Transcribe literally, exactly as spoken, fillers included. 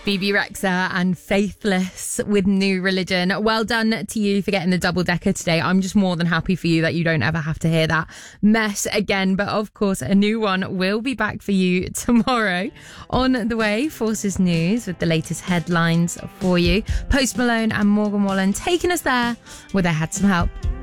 Bebe Rexha and Faithless with New Religion. Well done to you for getting the double decker today. I'm just more than happy for you that you don't ever have to hear that mess again. But of course, a new one will be back for you tomorrow. On the way, Forces News with the latest headlines for you. Post Malone and Morgan Wallen taking us there where they had some help.